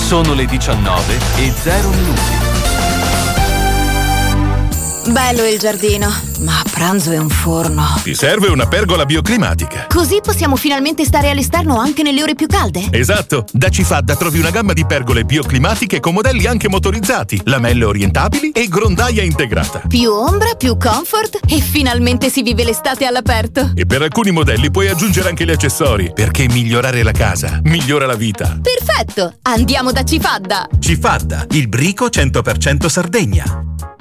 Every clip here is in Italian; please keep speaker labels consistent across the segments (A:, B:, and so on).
A: Sono le 19:0.
B: Bello il giardino, ma a pranzo è un forno.
C: Ti serve una pergola bioclimatica.
B: Così possiamo finalmente stare all'esterno anche nelle ore più calde.
C: Esatto, da Cifadda trovi una gamma di pergole bioclimatiche con modelli anche motorizzati, lamelle orientabili e grondaia integrata.
B: Più ombra, più comfort e finalmente si vive l'estate all'aperto.
C: E per alcuni modelli puoi aggiungere anche gli accessori, perché migliorare la casa migliora la vita.
B: Perfetto, andiamo da Cifadda.
D: Cifadda, il brico 100% Sardegna.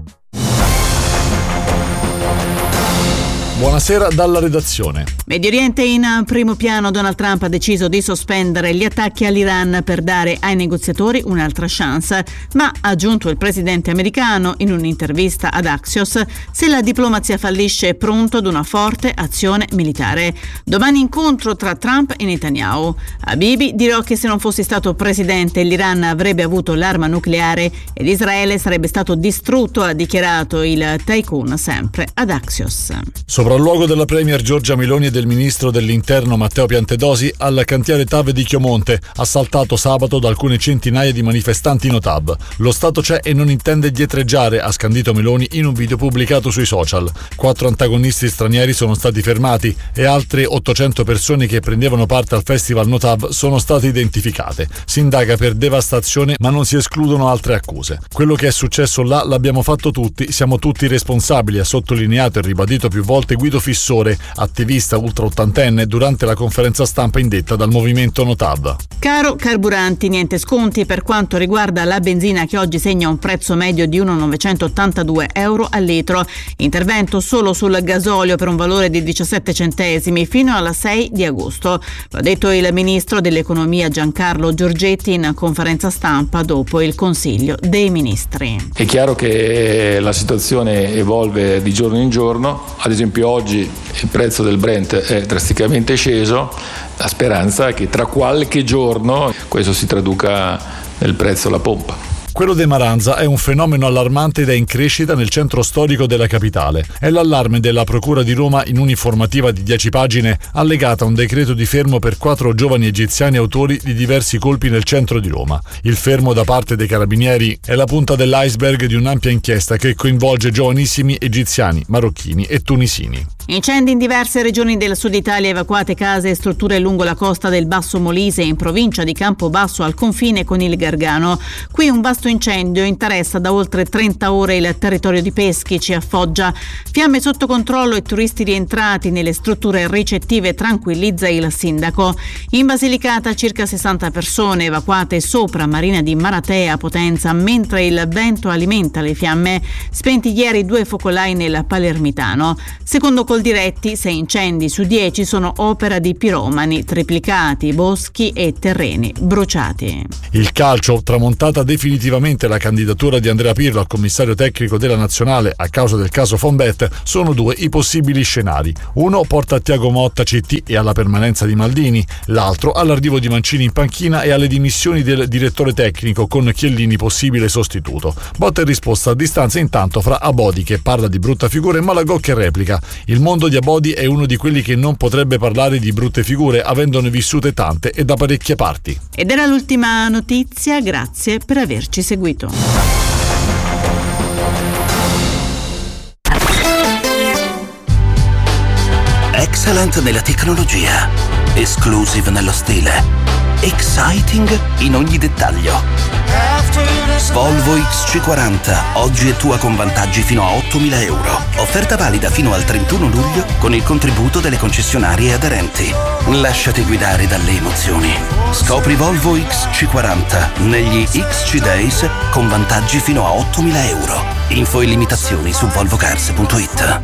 E: Buonasera dalla redazione.
F: Medio Oriente in primo piano. Donald Trump ha deciso di sospendere gli attacchi all'Iran per dare ai negoziatori un'altra chance, ma ha aggiunto il presidente americano in un'intervista ad Axios: se la diplomazia fallisce è pronto ad una forte azione militare. Domani incontro tra Trump e Netanyahu. A Bibi dirò che se non fossi stato presidente l'Iran avrebbe avuto l'arma nucleare ed Israele sarebbe stato distrutto, ha dichiarato il tycoon sempre ad Axios.
E: Sopralluogo della premier Giorgia Meloni e del ministro dell'interno Matteo Piantedosi al cantiere TAV di Chiomonte, assaltato sabato da alcune centinaia di manifestanti no TAV. Lo Stato c'è e non intende dietreggiare, ha scandito Meloni in un video pubblicato sui social. 4 antagonisti stranieri sono stati fermati e altre 800 persone che prendevano parte al festival no TAV sono state identificate. Si indaga per devastazione, ma non si escludono altre accuse. Quello che è successo là l'abbiamo fatto tutti, siamo tutti responsabili, ha sottolineato e ribadito più volte Guido Fissore, attivista ultraottantenne, durante la conferenza stampa indetta dal movimento no TAV.
F: Caro carburanti, niente sconti per quanto riguarda la benzina, che oggi segna un prezzo medio di 1,982 euro al litro. Intervento solo sul gasolio per un valore di 17 centesimi fino alla 6 di agosto. Lo ha detto il ministro dell'economia Giancarlo Giorgetti in conferenza stampa dopo il Consiglio dei Ministri.
G: È chiaro che la situazione evolve di giorno in giorno. Ad esempio oggi il prezzo del Brent è drasticamente sceso, la speranza è che tra qualche giorno questo si traduca nel prezzo alla pompa.
E: Quello dei Maranza è un fenomeno allarmante ed è in crescita nel centro storico della capitale. È l'allarme della Procura di Roma in un'informativa di 10 pagine allegata a un decreto di fermo per 4 giovani egiziani autori di diversi colpi nel centro di Roma. Il fermo da parte dei carabinieri è la punta dell'iceberg di un'ampia inchiesta che coinvolge giovanissimi egiziani, marocchini e tunisini.
F: Incendi in diverse regioni del sud Italia, evacuate case e strutture lungo la costa del Basso Molise in provincia di Campobasso al confine con il Gargano. Qui un vasto incendio interessa da oltre 30 ore il territorio di Peschici a Foggia. Fiamme sotto controllo e turisti rientrati nelle strutture ricettive, tranquillizza il sindaco. In Basilicata circa 60 persone evacuate sopra Marina di Maratea, Potenza, mentre il vento alimenta le fiamme. Spenti ieri 2 focolai nel Palermitano. Secondo Coldiretti, 6 incendi su 10 sono opera di piromani, triplicati boschi e terreni bruciati.
E: Il calcio, tramontata definitivamente la candidatura di Andrea Pirlo a commissario tecnico della nazionale a causa del caso Fonbet, sono 2 i possibili scenari. Uno porta a Thiago Motta CT e alla permanenza di Maldini, l'altro all'arrivo di Mancini in panchina e alle dimissioni del direttore tecnico con Chiellini possibile sostituto. Botta e risposta a distanza intanto fra Abodi, che parla di brutta figura, e Malagò, che replica: il mondo di Abodi è uno di quelli che non potrebbe parlare di brutte figure, avendone vissute tante e da parecchie parti.
F: Ed era l'ultima notizia, grazie per averci seguito.
D: Excellent nella tecnologia, exclusive nello stile, exciting in ogni dettaglio. Volvo XC40, oggi è tua con vantaggi fino a 8.000 euro. Offerta valida fino al 31 luglio con il contributo delle concessionarie aderenti. Lasciati guidare dalle emozioni. Scopri Volvo XC40 negli XC Days con vantaggi fino a 8.000 euro. Info e limitazioni su volvocars.it.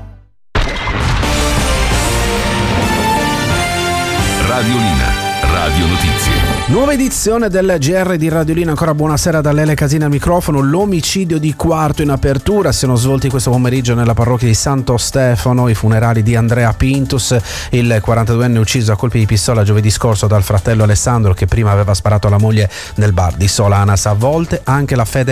A: Radiolina, Radio Notizie.
H: Nuova edizione del GR di Radiolina. Ancora buonasera da Lele Casina al microfono. L'omicidio di Quarto in apertura si sono svolti questo pomeriggio nella parrocchia di Santo Stefano, i funerali di Andrea Pintus, il 42enne ucciso a colpi di pistola giovedì scorso dal fratello Alessandro, che prima aveva sparato alla moglie nel bar di Solanas. A volte anche la fede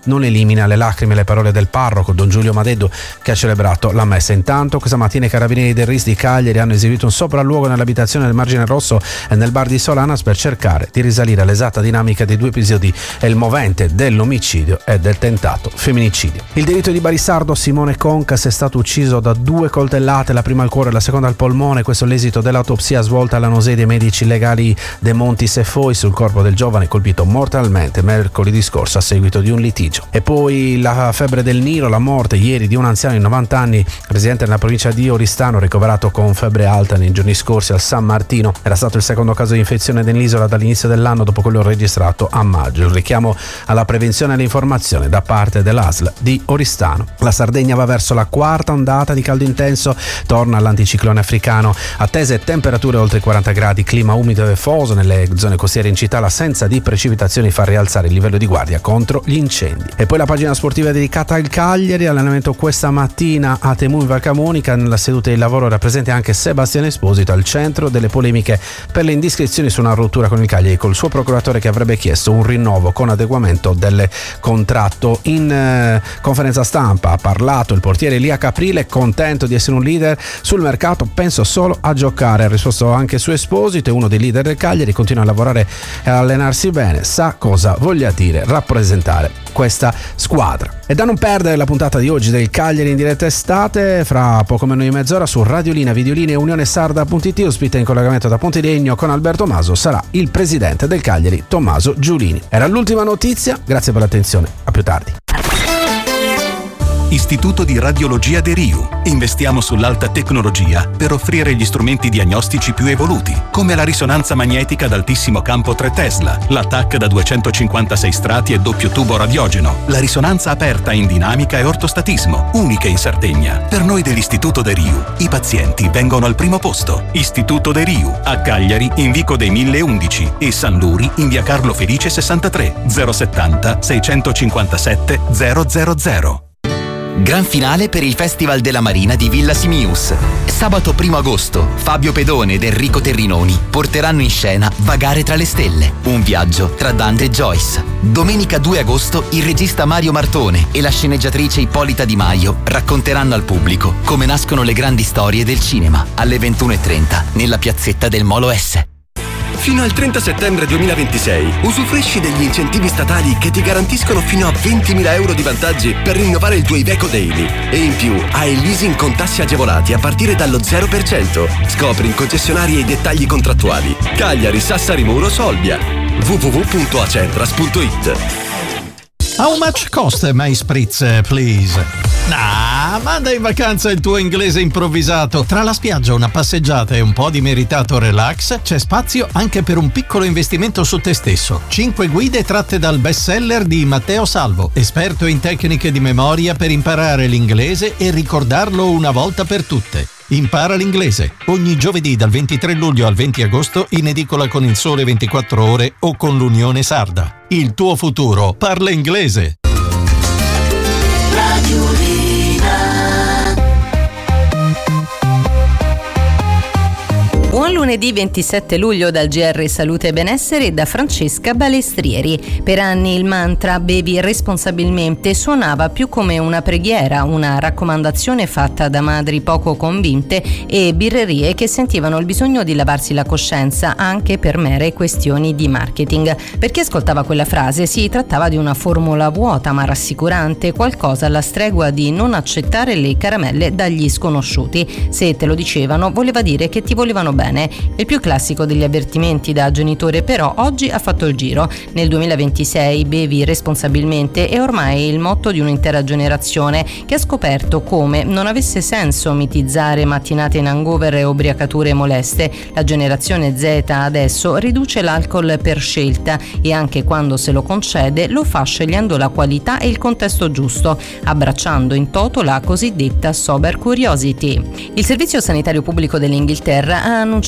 H: non elimina le lacrime e le parole del parroco Don Giulio Madeddu, che ha celebrato la messa. Intanto questa mattina i carabinieri del RIS di Cagliari hanno eseguito un sopralluogo nell'abitazione del Margine Rosso e nel bar di Solanas per cercare di risalire all'esatta dinamica dei due episodi e il movente dell'omicidio e del tentato femminicidio. Il delitto di Barisardo, Simone Concas è stato ucciso da 2 coltellate, la prima al cuore e la seconda al polmone. Questo è l'esito dell'autopsia svolta alla Nosei dei medici legali De Montis e Foi sul corpo del giovane colpito mortalmente mercoledì scorso a seguito di un litigio. E poi la febbre del Nilo, la morte ieri di un anziano di 90 anni residente nella provincia di Oristano, ricoverato con febbre alta nei giorni scorsi al San Martino. Era stato il secondo caso di infezione nell'isola dall'inizio dell'anno, dopo quello registrato a maggio. Il richiamo alla prevenzione e all'informazione da parte dell'ASL di Oristano. La Sardegna va verso la quarta ondata di caldo intenso, torna l'anticiclone africano, attese temperature oltre i 40 gradi, clima umido e foso nelle zone costiere in città, l'assenza di precipitazioni fa rialzare il livello di guardia contro gli incendi. E poi la pagina sportiva dedicata al Cagliari, allenamento questa mattina a Temu in Val Camonica. Nella seduta di lavoro era presente anche Sebastiano Esposito, al centro delle polemiche per le indiscrezioni su una rottura con il Cagliari col suo procuratore, che avrebbe chiesto un rinnovo con adeguamento del contratto. In conferenza stampa ha parlato il portiere Elia Caprile, contento di essere un leader sul mercato, penso solo a giocare. Ha risposto anche su Esposito, è uno dei leader del Cagliari, continua a lavorare e a allenarsi bene, sa cosa voglia dire rappresentare questa squadra. E da non perdere la puntata di oggi del Cagliari in diretta estate, fra poco meno di mezz'ora su Radiolina, Videolina e UnioneSarda.it, ospite in collegamento da Pontelegno con Alberto Maso sarà il presidente del Cagliari, Tommaso Giulini. Era l'ultima notizia, grazie per l'attenzione, a più tardi.
I: Istituto di Radiologia De Riu. Investiamo sull'alta tecnologia per offrire gli strumenti diagnostici più evoluti, come la risonanza magnetica ad altissimo campo 3 Tesla, la TAC da 256 strati e doppio tubo radiogeno, la risonanza aperta in dinamica e ortostatismo, uniche in Sardegna. Per noi dell'Istituto De Riu, i pazienti vengono al primo posto. Istituto De Riu, a Cagliari in Vico dei 1011 e San Luri in via Carlo Felice 63, 070 657 000.
J: Gran finale per il Festival della Marina di Villa Simius. Sabato 1 agosto, Fabio Pedone ed Enrico Terrinoni porteranno in scena Vagare tra le stelle, un viaggio tra Dante e Joyce. Domenica 2 agosto, il regista Mario Martone e la sceneggiatrice Ippolita Di Maio racconteranno al pubblico come nascono le grandi storie del cinema, alle 21:30 nella piazzetta del Molo S.
K: Fino al 30 settembre 2026 usufruisci degli incentivi statali che ti garantiscono fino a 20.000 euro di vantaggi per rinnovare il tuo Iveco Daily. E in più hai il leasing con tassi agevolati a partire dallo 0%. Scopri in concessionarie i dettagli contrattuali. Cagliari, Sassari Muro, Solvia. www.acentras.it.
L: How much cost my spritz, please? Manda in vacanza il tuo inglese improvvisato. Tra la spiaggia, una passeggiata e un po' di meritato relax, c'è spazio anche per un piccolo investimento su te stesso. 5 guide tratte dal bestseller di Matteo Salvo, esperto in tecniche di memoria per imparare l'inglese e ricordarlo una volta per tutte. Impara l'inglese ogni giovedì dal 23 luglio al 20 agosto in edicola con Il Sole 24 Ore o con l'Unione Sarda. Il tuo futuro parla inglese.
M: Buon lunedì 27 luglio dal GR Salute e Benessere e da Francesca Balestrieri. Per anni il mantra bevi responsabilmente suonava più come una preghiera, una raccomandazione fatta da madri poco convinte e birrerie che sentivano il bisogno di lavarsi la coscienza anche per mere questioni di marketing. Per chi ascoltava quella frase si trattava di una formula vuota ma rassicurante, qualcosa alla stregua di non accettare le caramelle dagli sconosciuti. Se te lo dicevano voleva dire che ti volevano bene. Il più classico degli avvertimenti da genitore però oggi ha fatto il giro. Nel 2026 bevi responsabilmente è ormai il motto di un'intera generazione che ha scoperto come non avesse senso mitizzare mattinate in hangover e ubriacature moleste. La generazione Z adesso riduce l'alcol per scelta e anche quando se lo concede lo fa scegliendo la qualità e il contesto giusto, abbracciando in toto la cosiddetta sober curiosity. Il Servizio Sanitario Pubblico dell'Inghilterra ha annunciato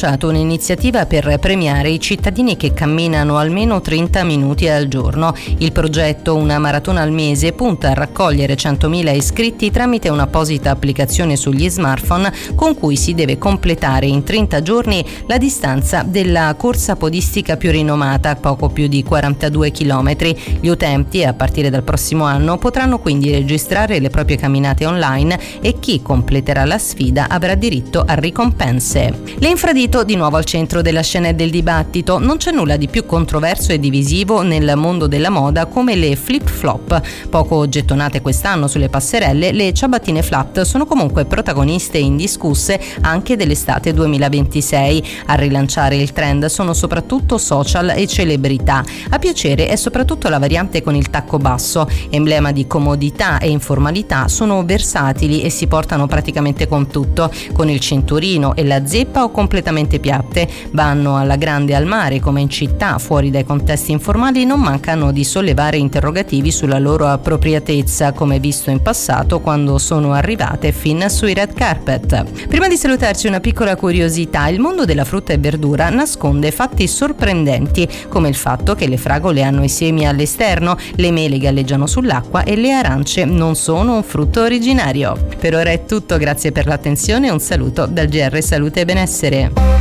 M: lanciato un'iniziativa per premiare i cittadini che camminano almeno 30 minuti al giorno. Il progetto Una maratona al mese punta a raccogliere 100.000 iscritti tramite un'apposita applicazione sugli smartphone con cui si deve completare in 30 giorni la distanza della corsa podistica più rinomata, poco più di 42 km. Gli utenti, a partire dal prossimo anno, potranno quindi registrare le proprie camminate online e chi completerà la sfida avrà diritto a ricompense. L'infradito di nuovo al centro della scena e del dibattito. Non c'è nulla di più controverso e divisivo nel mondo della moda come le flip-flop. Poco gettonate quest'anno sulle passerelle, le ciabattine flat sono comunque protagoniste indiscusse anche dell'estate 2026. A rilanciare il trend sono soprattutto social e celebrità. A piacere è soprattutto la variante con il tacco basso, emblema di comodità e informalità. Sono versatili e si portano praticamente con tutto, con il cinturino e la zeppa o completamente piatte. Vanno alla grande al mare come in città, fuori dai contesti informali non mancano di sollevare interrogativi sulla loro appropriatezza, come visto in passato quando sono arrivate fin sui red carpet. Prima di salutarci una piccola curiosità: il mondo della frutta e verdura nasconde fatti sorprendenti, come il fatto che le fragole hanno i semi all'esterno, le mele galleggiano sull'acqua e le arance non sono un frutto originario. Per ora è tutto, grazie per l'attenzione e un saluto dal GR Salute e Benessere.